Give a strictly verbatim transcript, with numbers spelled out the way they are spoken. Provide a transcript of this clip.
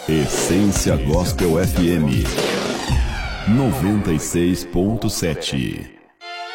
Essência Gospel F M noventa e seis ponto sete.